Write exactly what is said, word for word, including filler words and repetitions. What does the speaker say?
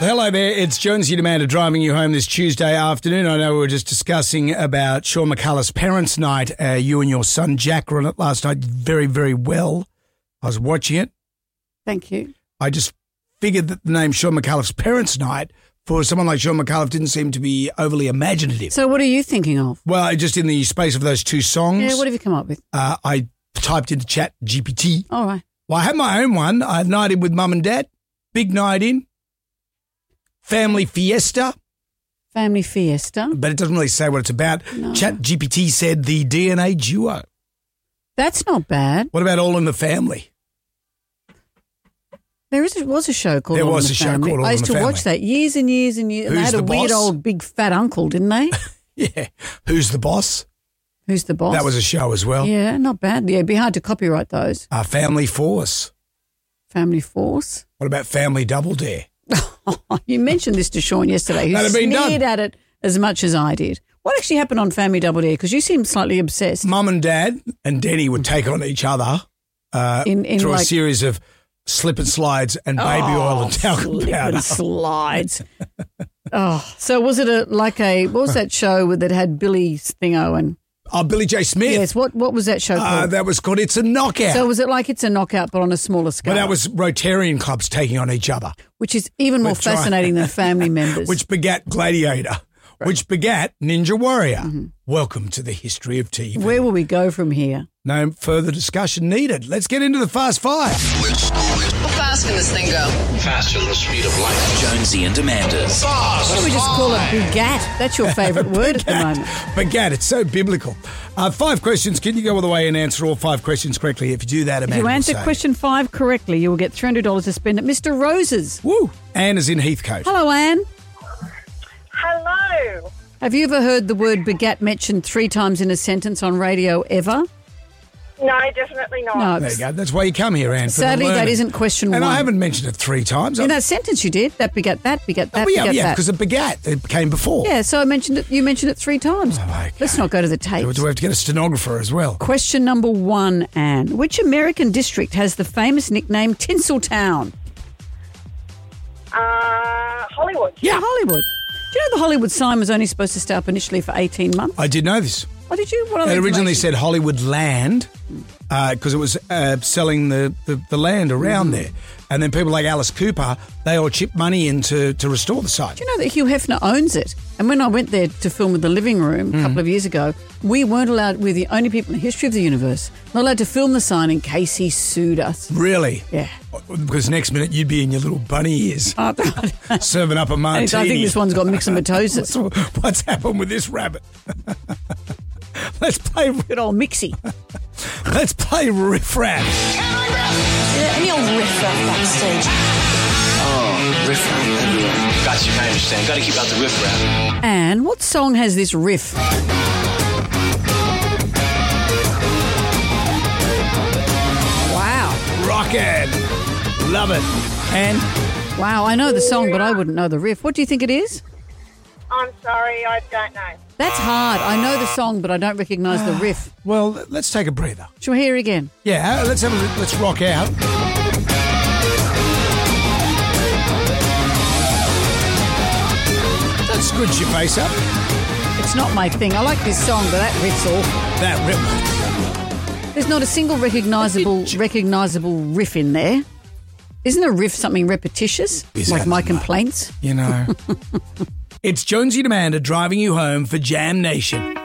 Hello there, it's Jonesy and Amanda driving you home this Tuesday afternoon. I know we were just discussing about Sean McCullough's Parents' Night. Uh, you and your son Jack were on it last night very, very well. I was watching it. Thank you. I just figured that the name Sean McCullough's Parents' Night for someone like Sean McCullough didn't seem to be overly imaginative. So what are you thinking of? Well, just in the space of those two songs. Yeah, what have you come up with? Uh, I typed into Chat G P T. All right. Well, I had my own one. I had night in with mum and dad. Big night in. Family fiesta. Family fiesta. But it doesn't really say what it's about. No. Chat G P T said the D N A duo. That's not bad. What about All in the Family? There is, was a show called There All was in the a show Family. called All I in used the to watch Family. that years and years and years. And they Who's had a the weird boss? old big fat uncle, didn't they? Yeah. Who's the Boss? Who's the boss? That was a show as well. Yeah, not bad. Yeah, it'd be hard to copyright those. Uh, Family Force. Family Force. What about Family Double Dare? You mentioned this to Sean yesterday. He That'd have been sneered done. at it as much as I did. What actually happened on Family Double Dare? Because you seem slightly obsessed. Mum and Dad and Denny would take on each other uh, In- in through a like- series of slip and slides and baby oil and talcum Slip powder. and slides. Oh, so was it a like a what was that show with that had Billy Thingo and Oh, Billy J. Smith. yes? What what was that show Uh, called? that was called It's a Knockout. So was it like It's a Knockout but on a smaller scale? but that was Rotarian clubs taking on each other, which is even more We're trying- fascinating than family members. which begat Gladiator, which begat Ninja Warrior. Mm-hmm. Welcome to the history of T V. Where will we go from here? No further discussion needed. Let's get into the Fast Five. How fast can this thing go? Faster than the speed of light. Jonesy and Amanda's. Why don't we just call it begat? That's your favourite word at the moment. Begat, it's so biblical. Uh, five questions. Can you go all the way and answer all five questions correctly? If you do that, Amanda If you will answer say, question five correctly, you will get three hundred dollars to spend at Mister Rose's. Woo! Anne is in Heathcote. Hello, Anne. Hello. Have you ever heard the word begat mentioned three times in a sentence on radio ever? No, definitely not. No. There you go. That's why you come here, Anne. for the Sadly, that learning. isn't question And one. I haven't mentioned it three times. In that sentence you did. That begat that, begat that, oh, yeah, begat yeah, that. because it begat. It came before. Yeah, so I mentioned it. You mentioned it three times. Oh, okay. Let's not go to the Do, tapes. do we have to get a stenographer as well? Question number one, Anne. Which American district has the famous nickname Tinseltown? Uh, Hollywood. Yeah, Hollywood. Do you know the Hollywood sign was only supposed to stay up initially for eighteen months? I did know this. Oh, did you? What It other originally information? said Hollywood Land because it was uh, selling the, the, the land around Mm. there. And then people like Alice Cooper, they all chipped money in to, to restore the site. Do you know that Hugh Hefner owns it? And when I went there to film with The Living Room Mm. a couple of years ago, we weren't allowed, we're the only people in the history of the universe, not allowed to film the sign in case he sued us. Really? Yeah. Because next minute you'd be in your little bunny ears I serving up a martini. think this one's got myxomatosis. What's, what's happened with this rabbit? Let's play. Good old Mixie. Let's play riff raff. Any old riff raff backstage. Oh, riff raff everywhere. Got you, I understand. Got to keep out the riff raff. Anne, what song has this riff? Wow. Rockin'. Love it. And Wow, I know the song, but I wouldn't know the riff. What do you think it is? I'm sorry, I don't know. That's hard. I know the song, but I don't recognise the riff. well, let's take a breather. Shall we hear it again? Yeah, let's have a let's rock out. That scrunch your face up. It's not my thing. I like this song, but that riff's awful. That rip. There's not a single recognisable recognisable riff in there. Isn't a riff something repetitious? Is like that my the- complaints? You know. It's Jonesy and Amanda driving you home for Jam Nation.